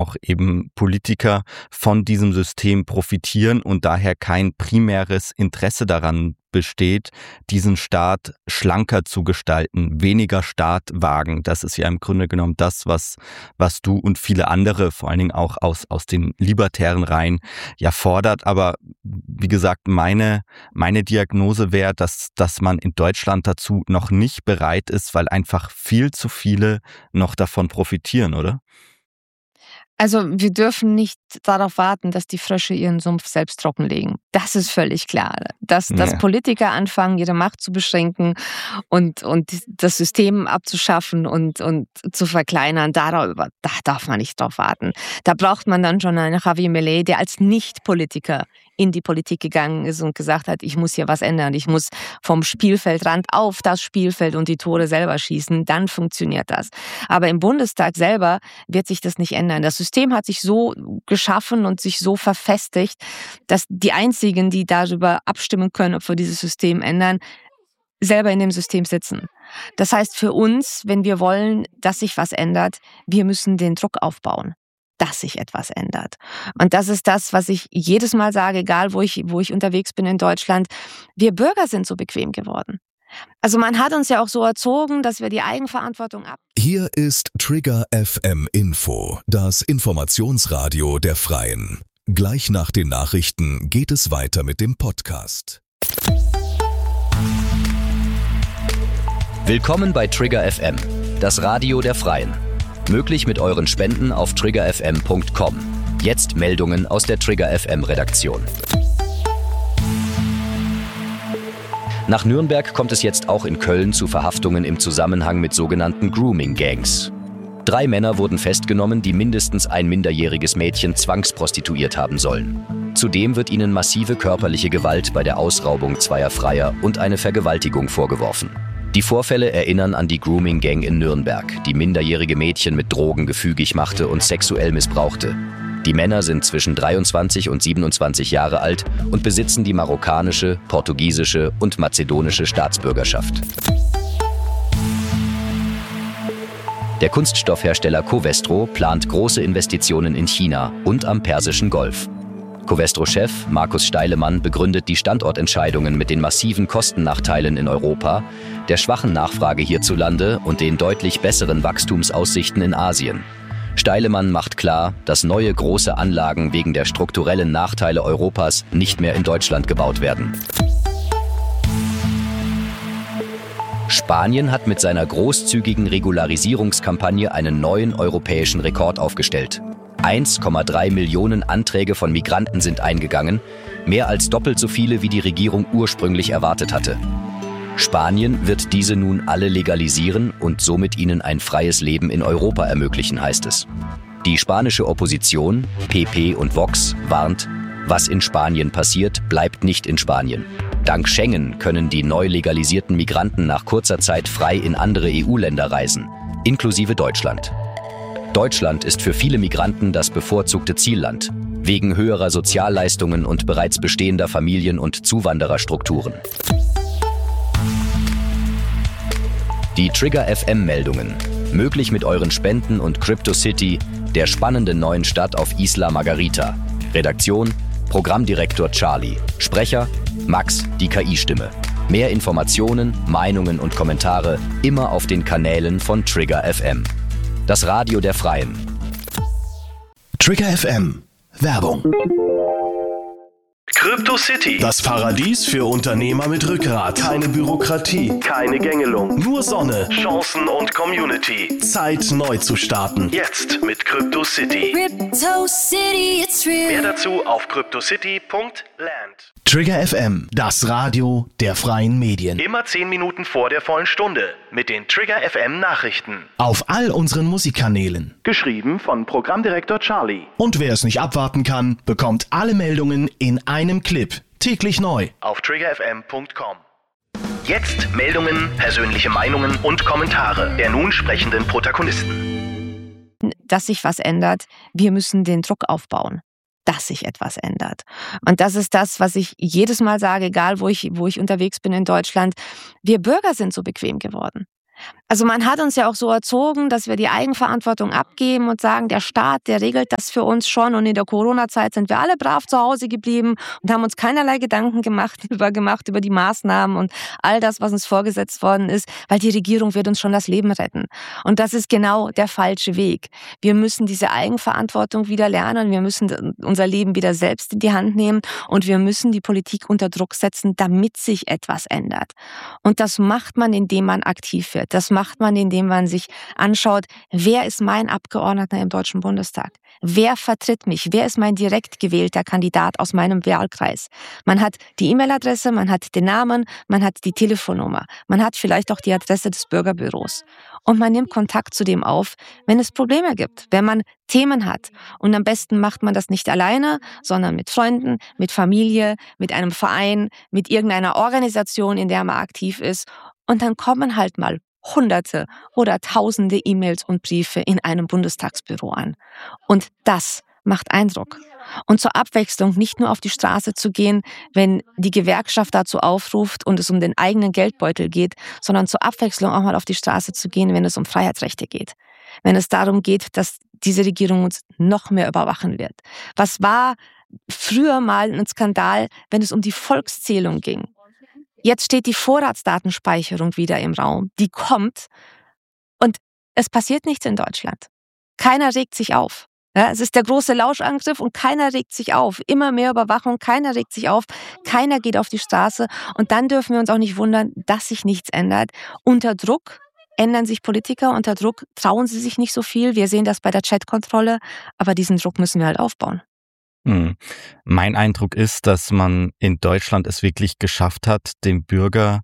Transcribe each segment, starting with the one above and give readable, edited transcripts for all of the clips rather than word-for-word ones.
auch eben Politiker von diesem System profitieren und daher kein primäres Interesse daran besteht, diesen Staat schlanker zu gestalten, weniger Staat wagen. Das ist ja im Grunde genommen das, was du und viele andere, vor allen Dingen auch aus den libertären Reihen, ja fordert. Aber wie gesagt, meine Diagnose wäre, dass man in Deutschland dazu noch nicht bereit ist, weil einfach viel zu viele noch davon profitieren, oder? Also wir dürfen nicht darauf warten, dass die Frösche ihren Sumpf selbst trockenlegen. Das ist völlig klar. Dass Politiker anfangen, ihre Macht zu beschränken und das System abzuschaffen und zu verkleinern, da darf man nicht drauf warten. Da braucht man dann schon einen Javier Milei, der als Nicht-Politiker in die Politik gegangen ist und gesagt hat, ich muss hier was ändern, ich muss vom Spielfeldrand auf das Spielfeld und die Tore selber schießen, dann funktioniert das. Aber im Bundestag selber wird sich das nicht ändern. Das System hat sich so geschaffen und sich so verfestigt, dass die einzigen, die darüber abstimmen können, ob wir dieses System ändern, selber in dem System sitzen. Das heißt für uns, wenn wir wollen, dass sich was ändert, wir müssen den Druck aufbauen, dass sich etwas ändert. Und das ist das, was ich jedes Mal sage, egal wo ich unterwegs bin in Deutschland. Wir Bürger sind so bequem geworden. Also man hat uns ja auch so erzogen, dass wir die Eigenverantwortung Hier ist Trigger FM Info, das Informationsradio der Freien. Gleich nach den Nachrichten geht es weiter mit dem Podcast. Willkommen bei Trigger FM, das Radio der Freien. Möglich mit euren Spenden auf triggerfm.com. Jetzt Meldungen aus der Trigger FM Redaktion. Nach Nürnberg kommt es jetzt auch in Köln zu Verhaftungen im Zusammenhang mit sogenannten Grooming-Gangs. 3 Männer wurden festgenommen, die mindestens ein minderjähriges Mädchen zwangsprostituiert haben sollen. Zudem wird ihnen massive körperliche Gewalt bei der Ausraubung zweier Freier und eine Vergewaltigung vorgeworfen. Die Vorfälle erinnern an die Grooming-Gang in Nürnberg, die minderjährige Mädchen mit Drogen gefügig machte und sexuell missbrauchte. Die Männer sind zwischen 23 und 27 Jahre alt und besitzen die marokkanische, portugiesische und mazedonische Staatsbürgerschaft. Der Kunststoffhersteller Covestro plant große Investitionen in China und am Persischen Golf. Covestro-Chef Markus Steilemann begründet die Standortentscheidungen mit den massiven Kostennachteilen in Europa, der schwachen Nachfrage hierzulande und den deutlich besseren Wachstumsaussichten in Asien. Steilemann macht klar, dass neue große Anlagen wegen der strukturellen Nachteile Europas nicht mehr in Deutschland gebaut werden. Spanien hat mit seiner großzügigen Regularisierungskampagne einen neuen europäischen Rekord aufgestellt. 1,3 Millionen Anträge von Migranten sind eingegangen, mehr als doppelt so viele, wie die Regierung ursprünglich erwartet hatte. Spanien wird diese nun alle legalisieren und somit ihnen ein freies Leben in Europa ermöglichen, heißt es. Die spanische Opposition, PP und Vox, warnt, was in Spanien passiert, bleibt nicht in Spanien. Dank Schengen können die neu legalisierten Migranten nach kurzer Zeit frei in andere EU-Länder reisen, inklusive Deutschland. Deutschland ist für viele Migranten das bevorzugte Zielland, wegen höherer Sozialleistungen und bereits bestehender Familien- und Zuwandererstrukturen. Die Trigger FM-Meldungen, möglich mit euren Spenden und CryptoCity, der spannenden neuen Stadt auf Isla Margarita. Redaktion, Programmdirektor Charlie. Sprecher, Max, die KI-Stimme. Mehr Informationen, Meinungen und Kommentare immer auf den Kanälen von Trigger FM. Das Radio der Freien. Trigger FM. Werbung. CryptoCity. Das Paradies für Unternehmer mit Rückgrat. Keine Bürokratie. Keine Gängelung. Nur Sonne, Chancen und Community. Zeit neu zu starten. Jetzt mit CryptoCity. CryptoCity, it's real. Mehr dazu auf cryptocity.land. Trigger FM, das Radio der freien Medien. Immer 10 Minuten vor der vollen Stunde mit den Trigger FM Nachrichten. Auf all unseren Musikkanälen. Geschrieben von Programmdirektor Charlie. Und wer es nicht abwarten kann, bekommt alle Meldungen in einem Clip. Täglich neu. Auf triggerfm.com. Jetzt Meldungen, persönliche Meinungen und Kommentare der nun sprechenden Protagonisten. Dass sich was ändert, wir müssen den Druck aufbauen, dass sich etwas ändert. Und das ist das, was ich jedes Mal sage, egal wo ich unterwegs bin in Deutschland. Wir Bürger sind so bequem geworden. Also man hat uns ja auch so erzogen, dass wir die Eigenverantwortung abgeben und sagen, der Staat, der regelt das für uns schon. Und in der Corona-Zeit sind wir alle brav zu Hause geblieben und haben uns keinerlei Gedanken gemacht über die Maßnahmen und all das, was uns vorgesetzt worden ist, weil die Regierung wird uns schon das Leben retten. Und das ist genau der falsche Weg. Wir müssen diese Eigenverantwortung wieder lernen. Wir müssen unser Leben wieder selbst in die Hand nehmen und wir müssen die Politik unter Druck setzen, damit sich etwas ändert. Und das macht man, indem man aktiv wird. Das macht man, indem man sich anschaut, wer ist mein Abgeordneter im Deutschen Bundestag? Wer vertritt mich? Wer ist mein direkt gewählter Kandidat aus meinem Wahlkreis? Man hat die E-Mail-Adresse, man hat den Namen, man hat die Telefonnummer, man hat vielleicht auch die Adresse des Bürgerbüros. Und man nimmt Kontakt zu dem auf, wenn es Probleme gibt, wenn man Themen hat. Und am besten macht man das nicht alleine, sondern mit Freunden, mit Familie, mit einem Verein, mit irgendeiner Organisation, in der man aktiv ist. Und dann kommen halt mal Hunderte oder Tausende E-Mails und Briefe in einem Bundestagsbüro an. Und das macht Eindruck. Und zur Abwechslung nicht nur auf die Straße zu gehen, wenn die Gewerkschaft dazu aufruft und es um den eigenen Geldbeutel geht, sondern zur Abwechslung auch mal auf die Straße zu gehen, wenn es um Freiheitsrechte geht. Wenn es darum geht, dass diese Regierung uns noch mehr überwachen wird. Was war früher mal ein Skandal, wenn es um die Volkszählung ging? Jetzt steht die Vorratsdatenspeicherung wieder im Raum. Die kommt und es passiert nichts in Deutschland. Keiner regt sich auf. Ja, es ist der große Lauschangriff und keiner regt sich auf. Immer mehr Überwachung, keiner regt sich auf, keiner geht auf die Straße. Und dann dürfen wir uns auch nicht wundern, dass sich nichts ändert. Unter Druck ändern sich Politiker, unter Druck trauen sie sich nicht so viel. Wir sehen das bei der Chatkontrolle, aber diesen Druck müssen wir halt aufbauen. Mein Eindruck ist, dass man in Deutschland es wirklich geschafft hat, dem Bürger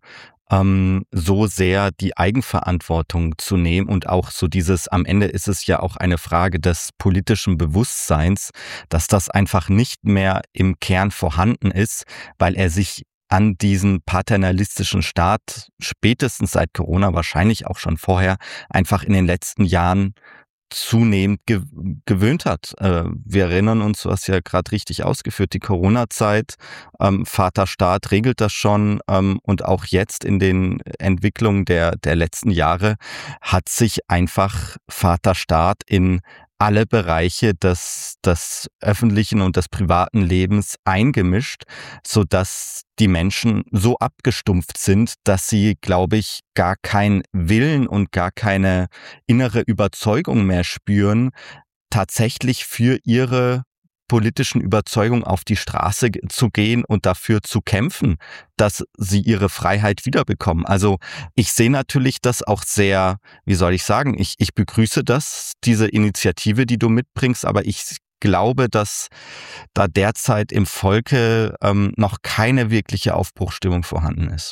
so sehr die Eigenverantwortung zu nehmen und auch so dieses, am Ende ist es ja auch eine Frage des politischen Bewusstseins, dass das einfach nicht mehr im Kern vorhanden ist, weil er sich an diesen paternalistischen Staat spätestens seit Corona, wahrscheinlich auch schon vorher, einfach in den letzten Jahren zunehmend gewöhnt hat. Wir erinnern uns, du hast ja gerade richtig ausgeführt, die Corona-Zeit, Vaterstaat regelt das schon und auch jetzt in den Entwicklungen der letzten Jahre hat sich einfach Vaterstaat in alle Bereiche des öffentlichen und des privaten Lebens eingemischt, sodass die Menschen so abgestumpft sind, dass sie, glaube ich, gar keinen Willen und gar keine innere Überzeugung mehr spüren, tatsächlich für ihre politischen Überzeugung auf die Straße zu gehen und dafür zu kämpfen, dass sie ihre Freiheit wiederbekommen. Also ich sehe natürlich das auch sehr, wie soll ich sagen, ich begrüße diese Initiative, die du mitbringst, aber ich glaube, dass da derzeit im Volke noch keine wirkliche Aufbruchsstimmung vorhanden ist.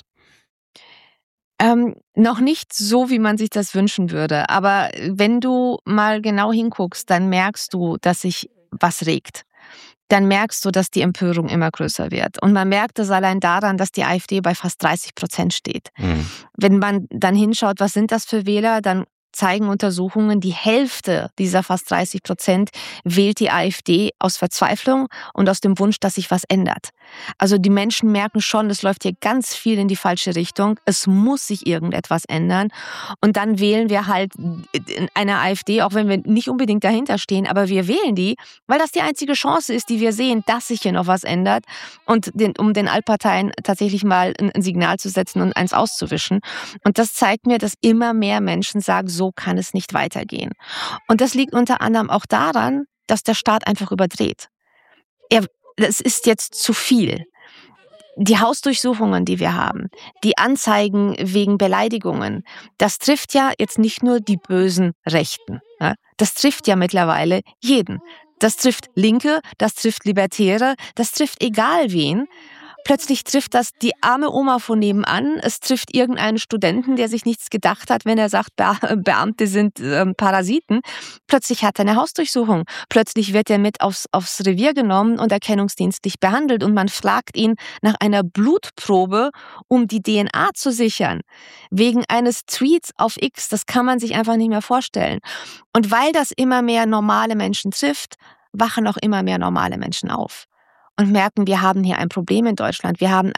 Noch nicht so, wie man sich das wünschen würde. Aber wenn du mal genau hinguckst, dann merkst du, dass sich was regt. Dann merkst du, dass die Empörung immer größer wird. Und man merkt es allein daran, dass die AfD bei fast 30% steht. Wenn man dann hinschaut, was sind das für Wähler, dann zeigen Untersuchungen, die Hälfte dieser fast 30% wählt die AfD aus Verzweiflung und aus dem Wunsch, dass sich was ändert. Also die Menschen merken schon, es läuft hier ganz viel in die falsche Richtung. Es muss sich irgendetwas ändern. Und dann wählen wir halt eine AfD, auch wenn wir nicht unbedingt dahinter stehen, aber wir wählen die, weil das die einzige Chance ist, die wir sehen, dass sich hier noch was ändert und um den Altparteien tatsächlich mal ein Signal zu setzen und eins auszuwischen. Und das zeigt mir, dass immer mehr Menschen sagen, so kann es nicht weitergehen. Und das liegt unter anderem auch daran, dass der Staat einfach überdreht. Es ist jetzt zu viel. Die Hausdurchsuchungen, die wir haben, die Anzeigen wegen Beleidigungen, das trifft ja jetzt nicht nur die bösen Rechten. Das trifft ja mittlerweile jeden. Das trifft Linke, das trifft Libertäre, das trifft egal wen. Plötzlich trifft das die arme Oma von nebenan. Es trifft irgendeinen Studenten, der sich nichts gedacht hat, wenn er sagt, Beamte sind Parasiten. Plötzlich hat er eine Hausdurchsuchung. Plötzlich wird er mit aufs Revier genommen und erkennungsdienstlich behandelt. Und man fragt ihn nach einer Blutprobe, um die DNA zu sichern. Wegen eines Tweets auf X. Das kann man sich einfach nicht mehr vorstellen. Und weil das immer mehr normale Menschen trifft, wachen auch immer mehr normale Menschen auf. Und merken, wir haben hier ein Problem in Deutschland. Wir haben einen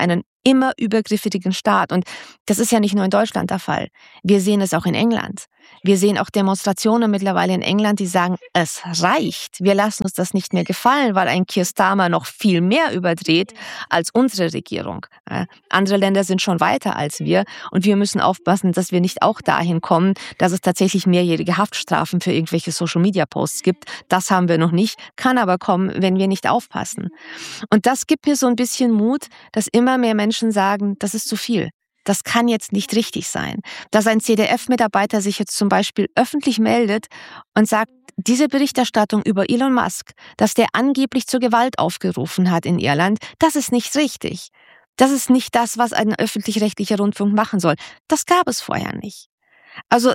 immer übergriffigen Staat. Und das ist ja nicht nur in Deutschland der Fall. Wir sehen es auch in England. Wir sehen auch Demonstrationen mittlerweile in England, die sagen, es reicht. Wir lassen uns das nicht mehr gefallen, weil ein Keir Starmer noch viel mehr überdreht als unsere Regierung. Andere Länder sind schon weiter als wir und wir müssen aufpassen, dass wir nicht auch dahin kommen, dass es tatsächlich mehrjährige Haftstrafen für irgendwelche Social-Media-Posts gibt. Das haben wir noch nicht, kann aber kommen, wenn wir nicht aufpassen. Und das gibt mir so ein bisschen Mut, dass immer mehr Menschen sagen, das ist zu viel. Das kann jetzt nicht richtig sein. Dass ein CDF-Mitarbeiter sich jetzt zum Beispiel öffentlich meldet und sagt, diese Berichterstattung über Elon Musk, dass der angeblich zur Gewalt aufgerufen hat in Irland, das ist nicht richtig. Das ist nicht das, was ein öffentlich-rechtlicher Rundfunk machen soll. Das gab es vorher nicht. Also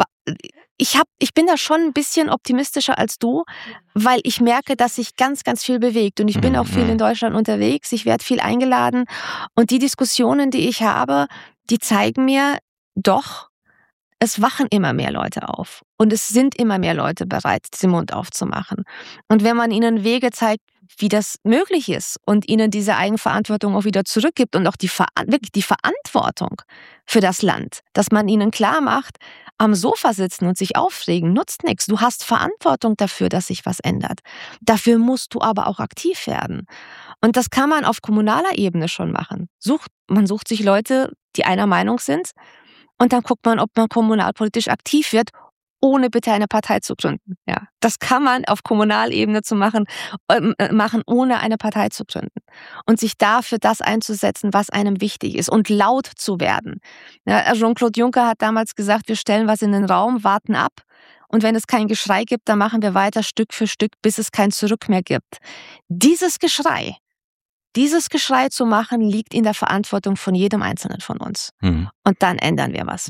ich bin da schon ein bisschen optimistischer als du, weil ich merke, dass sich ganz, ganz viel bewegt. Und ich bin auch viel in Deutschland unterwegs, ich werde viel eingeladen. Und die Diskussionen, die ich habe, die zeigen mir doch, es wachen immer mehr Leute auf. Und es sind immer mehr Leute bereit, den Mund aufzumachen. Und wenn man ihnen Wege zeigt, wie das möglich ist und ihnen diese Eigenverantwortung auch wieder zurückgibt und auch wirklich die Verantwortung für das Land, dass man ihnen klar macht, am Sofa sitzen und sich aufregen nutzt nichts. Du hast Verantwortung dafür, dass sich was ändert. Dafür musst du aber auch aktiv werden. Und das kann man auf kommunaler Ebene schon machen. Man sucht sich Leute, die einer Meinung sind, und dann guckt man, ob man kommunalpolitisch aktiv wird, ohne bitte eine Partei zu gründen. Ja, das kann man auf Kommunalebene machen, ohne eine Partei zu gründen. Und sich dafür das einzusetzen, was einem wichtig ist und laut zu werden. Ja, Jean-Claude Juncker hat damals gesagt, wir stellen was in den Raum, warten ab. Und wenn es kein Geschrei gibt, dann machen wir weiter Stück für Stück, bis es kein Zurück mehr gibt. Dieses Geschrei zu machen, liegt in der Verantwortung von jedem Einzelnen von uns. Und dann ändern wir was.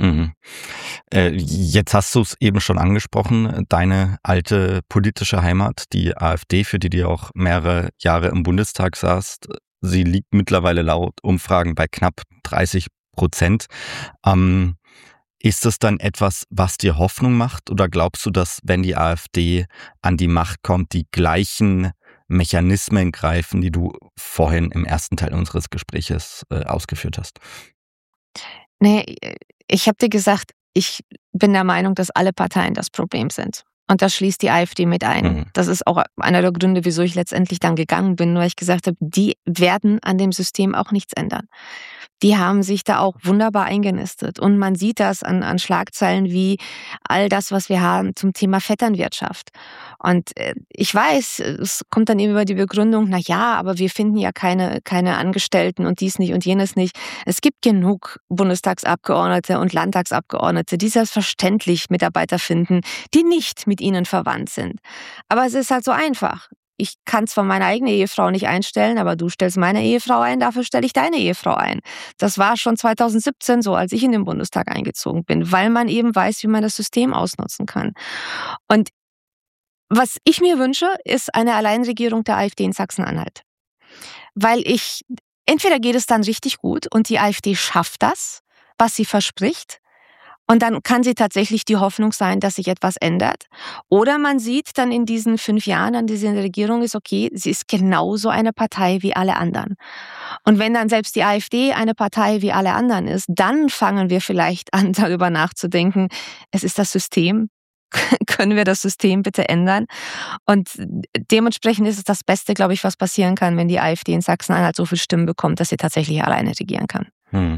Jetzt hast du es eben schon angesprochen, deine alte politische Heimat, die AfD, für die du auch mehrere Jahre im Bundestag saßt. Sie liegt mittlerweile laut Umfragen bei knapp 30%. Ist das dann etwas, was dir Hoffnung macht? Oder glaubst du, dass, wenn die AfD an die Macht kommt, die gleichen Mechanismen greifen, die du vorhin im ersten Teil unseres Gespräches ausgeführt hast? Nee, ich habe dir gesagt, ich bin der Meinung, dass alle Parteien das Problem sind. Und das schließt die AfD mit ein. Das ist auch einer der Gründe, wieso ich letztendlich dann gegangen bin, weil ich gesagt habe, die werden an dem System auch nichts ändern. Die haben sich da auch wunderbar eingenistet. Und man sieht das an Schlagzeilen wie all das, was wir haben zum Thema Vetternwirtschaft. Und ich weiß, es kommt dann eben über die Begründung, na ja, aber wir finden ja keine Angestellten und dies nicht und jenes nicht. Es gibt genug Bundestagsabgeordnete und Landtagsabgeordnete, die selbstverständlich Mitarbeiter finden, die nicht mit ihnen verwandt sind. Aber es ist halt so einfach. Ich kann zwar meine eigene Ehefrau nicht einstellen, aber du stellst meine Ehefrau ein, dafür stelle ich deine Ehefrau ein. Das war schon 2017 so, als ich in den Bundestag eingezogen bin, weil man eben weiß, wie man das System ausnutzen kann. Und was ich mir wünsche, ist eine Alleinregierung der AfD in Sachsen-Anhalt. Weil entweder geht es dann richtig gut und die AfD schafft das, was sie verspricht, und dann kann sie tatsächlich die Hoffnung sein, dass sich etwas ändert. Oder man sieht dann in diesen 5 Jahren, an die sie in der Regierung ist, okay, sie ist genauso eine Partei wie alle anderen. Und wenn dann selbst die AfD eine Partei wie alle anderen ist, dann fangen wir vielleicht an, darüber nachzudenken, es ist das System. Können wir das System bitte ändern? Und dementsprechend ist es das Beste, glaube ich, was passieren kann, wenn die AfD in Sachsen-Anhalt so viele Stimmen bekommt, dass sie tatsächlich alleine regieren kann.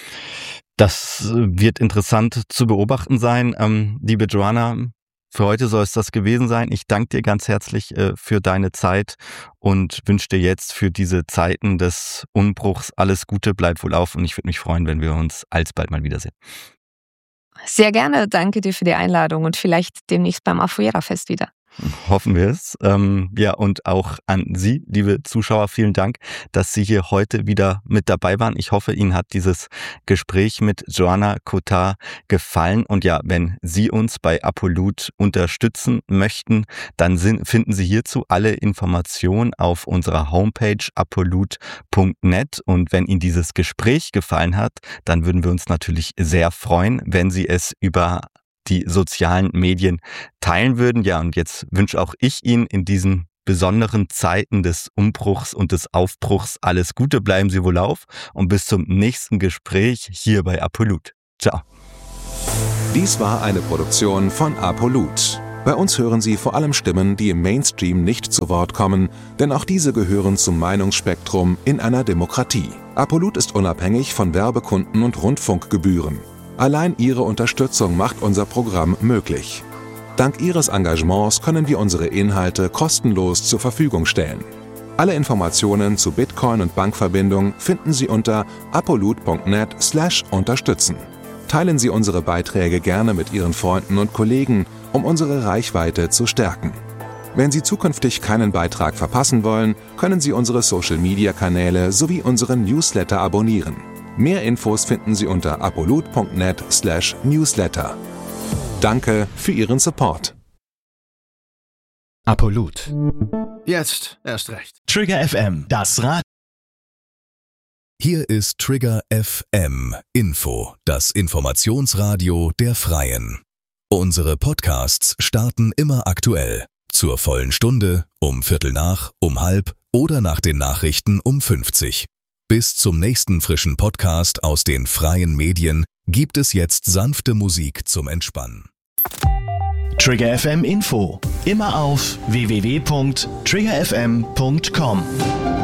Das wird interessant zu beobachten sein. Liebe Joanna, für heute soll es das gewesen sein. Ich danke dir ganz herzlich für deine Zeit und wünsche dir jetzt für diese Zeiten des Umbruchs alles Gute, bleib wohlauf, und ich würde mich freuen, wenn wir uns alsbald mal wiedersehen. Sehr gerne, danke dir für die Einladung und vielleicht demnächst beim Afuera-Fest wieder. Hoffen wir es. Ja, und auch an Sie, liebe Zuschauer, vielen Dank, dass Sie hier heute wieder mit dabei waren. Ich hoffe, Ihnen hat dieses Gespräch mit Joanna Cotard gefallen. Und ja, wenn Sie uns bei Apollut unterstützen möchten, dann finden Sie hierzu alle Informationen auf unserer Homepage apollut.net. Und wenn Ihnen dieses Gespräch gefallen hat, dann würden wir uns natürlich sehr freuen, wenn Sie es über die sozialen Medien teilen würden. Ja, und jetzt wünsche auch ich Ihnen in diesem besonderen Zeiten des Umbruchs und des Aufbruchs alles Gute, bleiben Sie wohlauf und bis zum nächsten Gespräch hier bei Apolut. Ciao. Dies war eine Produktion von Apolut. Bei uns hören Sie vor allem Stimmen, die im Mainstream nicht zu Wort kommen, denn auch diese gehören zum Meinungsspektrum in einer Demokratie. Apolut ist unabhängig von Werbekunden und Rundfunkgebühren. Allein Ihre Unterstützung macht unser Programm möglich. Dank Ihres Engagements können wir unsere Inhalte kostenlos zur Verfügung stellen. Alle Informationen zu Bitcoin und Bankverbindung finden Sie unter apolut.net/unterstützen. Teilen Sie unsere Beiträge gerne mit Ihren Freunden und Kollegen, um unsere Reichweite zu stärken. Wenn Sie zukünftig keinen Beitrag verpassen wollen, können Sie unsere Social-Media-Kanäle sowie unseren Newsletter abonnieren. Mehr Infos finden Sie unter apolut.net/newsletter. Danke für Ihren Support. Apolut. Jetzt erst recht. Trigger FM, das Rad. Hier ist Trigger FM Info, das Informationsradio der Freien. Unsere Podcasts starten immer aktuell. Zur vollen Stunde, um 7:15, um 12:30 oder nach den Nachrichten um 50. Bis zum nächsten frischen Podcast aus den freien Medien gibt es jetzt sanfte Musik zum Entspannen. Trigger FM Info. Immer auf www.triggerfm.com.